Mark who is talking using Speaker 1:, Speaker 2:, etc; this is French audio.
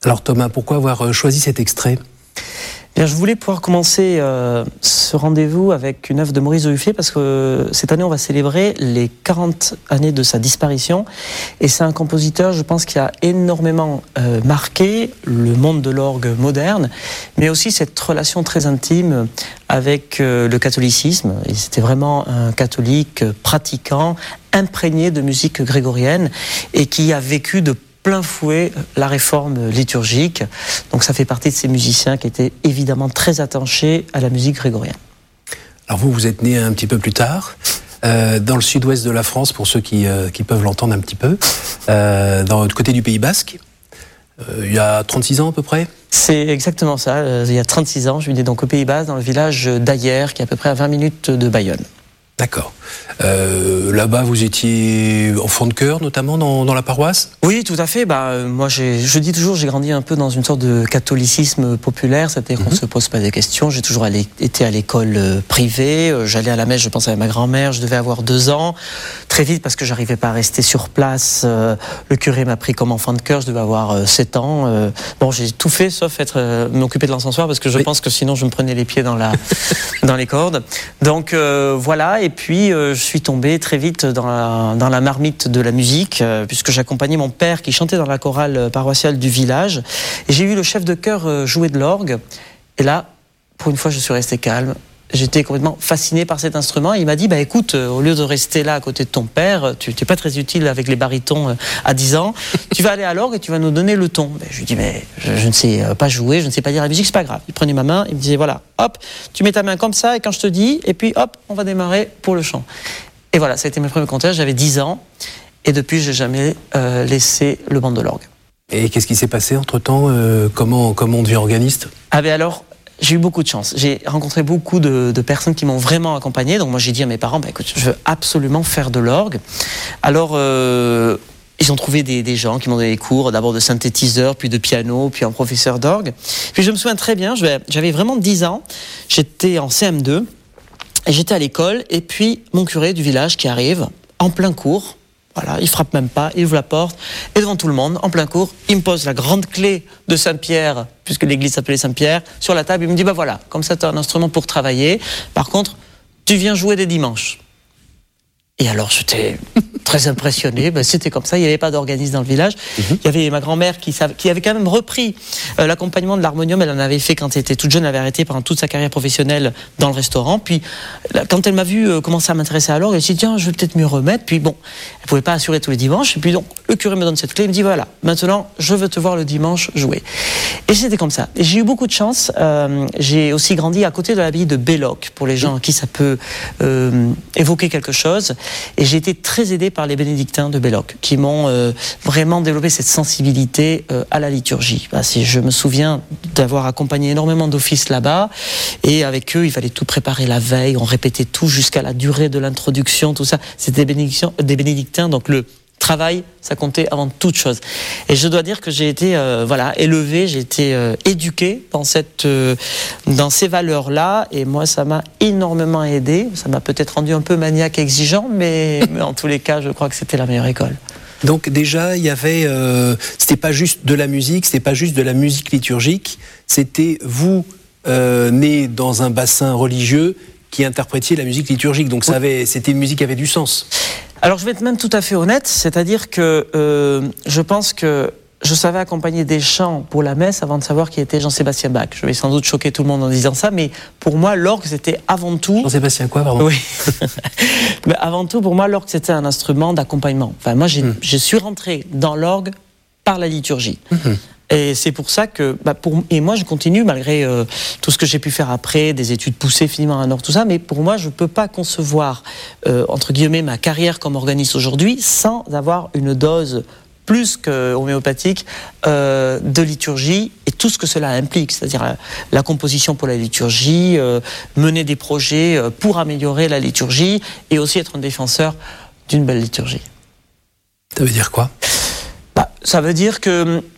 Speaker 1: Alors Thomas, pourquoi avoir choisi cet extrait ?
Speaker 2: Bien, je voulais pouvoir commencer ce rendez-vous avec une œuvre de Maurice de Huffier parce que cette année on va célébrer les 40 années de sa disparition et c'est un compositeur, je pense, qui a énormément marqué le monde de l'orgue moderne, mais aussi cette relation très intime avec le catholicisme. Et c'était vraiment un catholique pratiquant, imprégné de musique grégorienne et qui a vécu de plein fouet la réforme liturgique. Donc ça fait partie de ces musiciens qui étaient évidemment très attachés à la musique grégorienne.
Speaker 1: Alors vous êtes né un petit peu plus tard, dans le sud-ouest de la France, pour ceux qui peuvent l'entendre un petit peu, du côté du Pays Basque, il y a 36 ans à peu près ?
Speaker 2: C'est exactement ça, il y a 36 ans, je suis né donc au Pays Basque, dans le village d'Ayer, qui est à peu près à 20 minutes de Bayonne.
Speaker 1: D'accord. Là-bas, vous étiez enfant de chœur, notamment dans la paroisse ?
Speaker 2: Oui, tout à fait. Moi, je dis toujours, j'ai grandi un peu dans une sorte de catholicisme populaire, c'est-à-dire qu'on ne se pose pas des questions. J'ai toujours été à l'école privée. J'allais à la messe, je pense, avec ma grand-mère. Je devais avoir 2 ans. Très vite, parce que j'arrivais pas à rester sur place, le curé m'a pris comme enfant de chœur. Je devais avoir 7 ans. J'ai tout fait, sauf m'occuper de l'encensoir, parce que je pense que sinon, je me prenais les pieds dans les cordes. Donc, voilà. Et puis, je suis tombé très vite dans la marmite de la musique, puisque j'accompagnais mon père qui chantait dans la chorale paroissiale du village. Et j'ai vu le chef de chœur jouer de l'orgue. Et là, pour une fois, je suis resté calme. J'étais complètement fasciné par cet instrument. Et il m'a dit, écoute, au lieu de rester là à côté de ton père, tu n'es pas très utile avec les barytons à 10 ans, tu vas aller à l'orgue et tu vas nous donner le ton. Je lui dis, mais je ne sais pas jouer, je ne sais pas dire la musique, c'est pas grave. Il prenait ma main, il me disait, voilà, hop, tu mets ta main comme ça et quand je te dis, et puis hop, on va démarrer pour le chant. Et voilà, ça a été mes premiers concerts, j'avais 10 ans et depuis, je n'ai jamais laissé le banc de l'orgue.
Speaker 1: Et qu'est-ce qui s'est passé entre-temps ? Comment on devient organiste ?
Speaker 2: Alors, j'ai eu beaucoup de chance. J'ai rencontré beaucoup de personnes qui m'ont vraiment accompagné. Donc moi, j'ai dit à mes parents, écoute, je veux absolument faire de l'orgue. Alors, ils ont trouvé des gens qui m'ont donné des cours, d'abord de synthétiseur, puis de piano, puis un professeur d'orgue. Puis je me souviens très bien, j'avais vraiment 10 ans, j'étais en CM2, et j'étais à l'école, et puis mon curé du village qui arrive, en plein cours, voilà, il frappe même pas, il ouvre la porte, et devant tout le monde, en plein cours, il me pose la grande clé de Saint-Pierre, puisque l'église s'appelait Saint-Pierre, sur la table, il me dit, voilà, comme ça tu as un instrument pour travailler, par contre, tu viens jouer des dimanches. Et alors j'étais très impressionné, c'était comme ça, il n'y avait pas d'organiste dans le village. Il y avait ma grand-mère qui avait quand même repris l'accompagnement de l'harmonium, elle en avait fait quand elle était toute jeune, elle avait arrêté pendant toute sa carrière professionnelle dans le restaurant, puis quand elle m'a vu commencer à m'intéresser à l'orgue, elle s'est dit tiens, je vais peut-être m'y remettre, puis bon, elle ne pouvait pas assurer tous les dimanches, et puis donc le curé me donne cette clé, il me dit voilà, maintenant je veux te voir le dimanche jouer. Et c'était comme ça, et j'ai eu beaucoup de chance, j'ai aussi grandi à côté de l'abbaye de Belloc, pour les gens à qui ça peut évoquer quelque chose. Et j'ai été très aidé par les bénédictins de Belloc, qui m'ont vraiment développé cette sensibilité à la liturgie. Je me souviens d'avoir accompagné énormément d'offices là-bas, et avec eux, il fallait tout préparer la veille, on répétait tout jusqu'à la durée de l'introduction, tout ça. C'était des bénédictins, donc le travail, ça comptait avant toute chose. Et je dois dire que j'ai été élevé, j'ai été éduqué dans ces valeurs-là, et moi ça m'a énormément aidé. Ça m'a peut-être rendu un peu maniaque et exigeant, mais en tous les cas, je crois que c'était la meilleure école.
Speaker 1: Donc déjà, il y avait, c'était pas juste de la musique, c'était pas juste de la musique liturgique, c'était vous né dans un bassin religieux qui interprétiez la musique liturgique. Donc c'était une musique qui avait du sens.
Speaker 2: Alors je vais être même tout à fait honnête, c'est-à-dire que je pense que je savais accompagner des chants pour la messe avant de savoir qui était Jean-Sébastien Bach. Je vais sans doute choquer tout le monde en disant ça, mais pour moi, l'orgue, c'était avant tout...
Speaker 1: Jean-Sébastien quoi, pardon ?
Speaker 2: Oui. Mais avant tout, pour moi, l'orgue, c'était un instrument d'accompagnement. Enfin, moi, je suis rentré dans l'orgue par la liturgie. Et c'est pour ça que, et moi je continue malgré tout ce que j'ai pu faire après, des études poussées finalement à Nord, tout ça, mais pour moi je peux pas concevoir, entre guillemets, ma carrière comme organiste aujourd'hui sans avoir une dose plus qu'homéopathique de liturgie et tout ce que cela implique, c'est-à-dire la composition pour la liturgie, mener des projets pour améliorer la liturgie et aussi être un défenseur d'une belle liturgie.
Speaker 1: Ça veut dire quoi ?
Speaker 2: Ça veut dire que